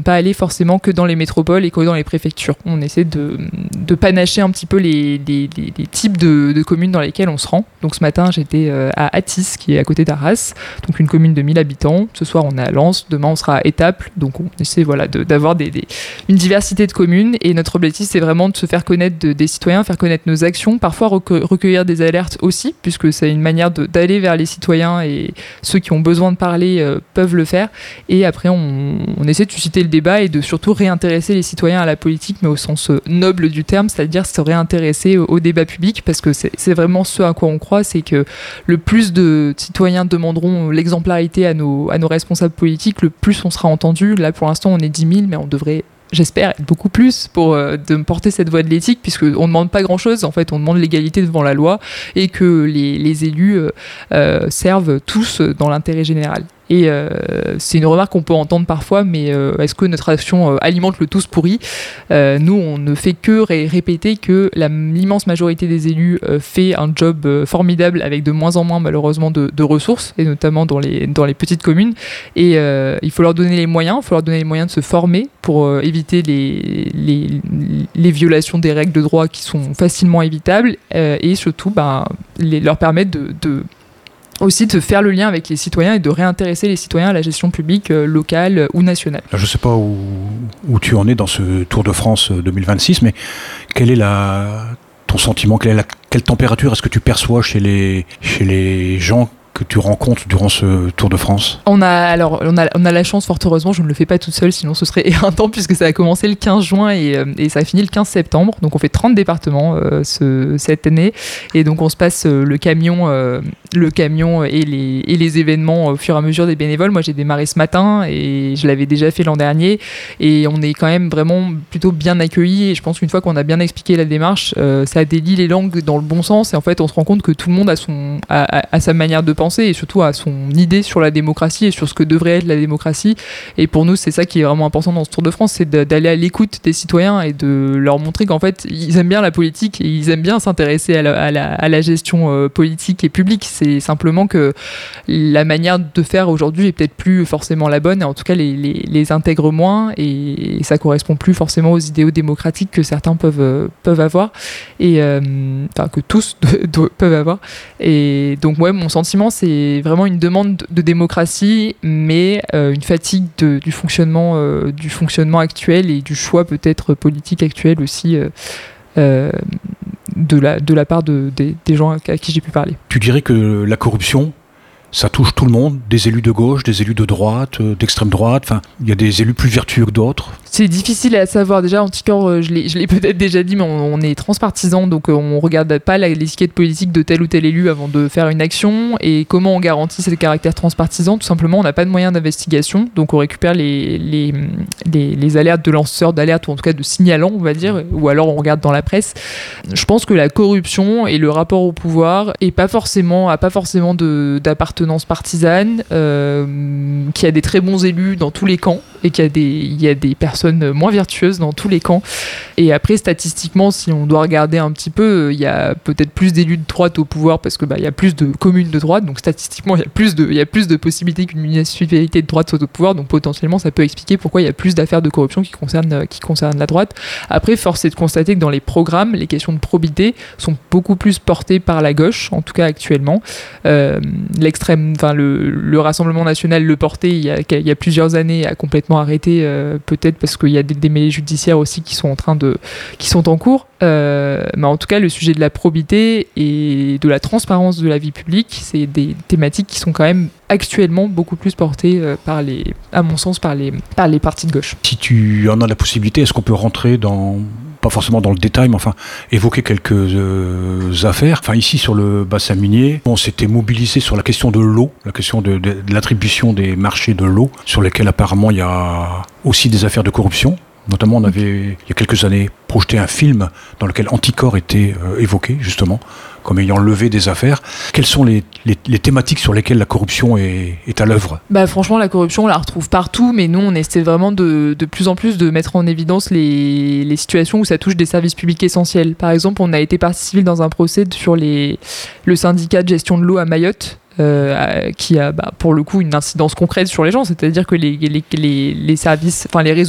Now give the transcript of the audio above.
ne pas aller forcément que dans les métropoles et que dans les préfectures. On essaie de panacher un petit peu les types de communes dans lesquelles on se rend. Donc ce matin, j'étais à Athis, qui est à côté d'Arras, donc une commune de 1000 habitants. Ce soir, on est à Lens. Demain, on sera à Étaples. Donc on essaie d'avoir une diversité de communes. Et notre objectif, c'est vraiment de se faire connaître des citoyens, faire connaître nos actions, parfois recueillir des alertes aussi, puisque c'est une manière d'aller vers les citoyens et ceux qui ont besoin de parler peuvent le faire. Et après, on essaie de susciter le débat et de surtout réintéresser les citoyens à la politique, mais au sens noble du terme, c'est-à-dire se réintéresser au débat public, parce que c'est vraiment ce à quoi on croit, c'est que le plus de citoyens demanderont l'exemplarité à nos responsables politiques, le plus on sera entendu. Là, pour l'instant, on est 10 000, mais on devrait, j'espère, être beaucoup plus pour de porter cette voie de l'éthique, puisqu'on ne demande pas grand-chose. En fait, on demande l'égalité devant la loi et que les élus servent tous dans l'intérêt général. Et c'est une remarque qu'on peut entendre parfois, mais est-ce que notre action alimente le tous pourri ? Nous, on ne fait que répéter que l'immense majorité des élus fait un job formidable avec de moins en moins, malheureusement, de ressources, et notamment dans les petites communes. Et il faut leur donner les moyens, de se former pour éviter les violations des règles de droit qui sont facilement évitables, et surtout leur permettre aussi de faire le lien avec les citoyens et de réintéresser les citoyens à la gestion publique locale ou nationale. Je ne sais pas où tu en es dans ce Tour de France 2026, mais quel est ton sentiment, quelle température est-ce que tu perçois chez les gens que tu rencontres durant ce Tour de France ? On a la chance, fort heureusement, je ne le fais pas toute seule, sinon ce serait éreintant, puisque ça a commencé le 15 juin et ça a fini le 15 septembre. Donc on fait 30 départements cette année, et donc on se passe le camion et les événements au fur et à mesure des bénévoles. Moi, j'ai démarré ce matin et je l'avais déjà fait l'an dernier, et on est quand même vraiment plutôt bien accueillis, et je pense qu'une fois qu'on a bien expliqué la démarche, ça délie les langues dans le bon sens, et en fait on se rend compte que tout le monde a sa manière de penser, et surtout à son idée sur la démocratie et sur ce que devrait être la démocratie. Et pour nous, c'est ça qui est vraiment important dans ce Tour de France, c'est d'aller à l'écoute des citoyens et de leur montrer qu'en fait, ils aiment bien la politique et ils aiment bien s'intéresser à la gestion politique et publique. C'est simplement que la manière de faire aujourd'hui est peut-être plus forcément la bonne, et en tout cas les intègre moins, et ça correspond plus forcément aux idéaux démocratiques que certains peuvent avoir, et que tous peuvent avoir. Et donc mon sentiment, c'est vraiment une demande de démocratie, mais une fatigue du fonctionnement actuel, et du choix peut-être politique actuel aussi, de la part des gens à qui j'ai pu parler. Tu dirais que la corruption, ça touche tout le monde, des élus de gauche, des élus de droite, d'extrême droite, enfin, il y a des élus plus vertueux que d'autres. C'est difficile à savoir. Déjà, Anticor, je l'ai peut-être déjà dit, mais on est transpartisan, donc on ne regarde pas l'étiquette politique de tel ou tel élu avant de faire une action. Et comment on garantit ce caractère transpartisan ? Tout simplement, on n'a pas de moyens d'investigation, donc on récupère les alertes de lanceurs d'alerte, ou en tout cas de signalants, on va dire, ou alors on regarde dans la presse. Je pense que la corruption et le rapport au pouvoir a pas forcément d'appartenance partisane, qu'il y a des très bons élus dans tous les camps, et qu'il y a des personnes moins vertueuses dans tous les camps. Et après, statistiquement, si on doit regarder un petit peu, il y a peut-être plus d'élus de droite au pouvoir, parce que il y a plus de communes de droite, donc statistiquement, il y a plus de possibilités qu'une municipalité de droite soit au pouvoir, donc potentiellement, ça peut expliquer pourquoi il y a plus d'affaires de corruption qui concernent la droite. Après, force est de constater que dans les programmes, les questions de probité sont beaucoup plus portées par la gauche, en tout cas actuellement. Le Rassemblement national le portait il y a plusieurs années, a complètement arrêté, peut-être parce qu'il y a des mêlées judiciaires aussi qui sont en cours. Mais en tout cas, le sujet de la probité et de la transparence de la vie publique, c'est des thématiques qui sont quand même actuellement beaucoup plus portées à mon sens, par les partis de gauche. Si tu en as la possibilité, est-ce qu'on peut rentrer pas forcément dans le détail, mais enfin, évoquer quelques affaires. Enfin, ici, sur le bassin minier, on s'était mobilisé sur la question de l'eau, la question de l'attribution des marchés de l'eau, sur lesquels apparemment il y a aussi des affaires de corruption. Notamment, on avait, il y a quelques années, projeté un film dans lequel Anticor était évoqué, justement, comme ayant levé des affaires. Quelles sont les thématiques sur lesquelles la corruption est à l'œuvre ? Franchement, la corruption, on la retrouve partout, mais nous, on essaie vraiment de plus en plus de mettre en évidence les situations où ça touche des services publics essentiels. Par exemple, on a été partie civile dans un procès sur le syndicat de gestion de l'eau à Mayotte, qui a pour le coup une incidence concrète sur les gens, c'est-à-dire que les services, enfin les réseaux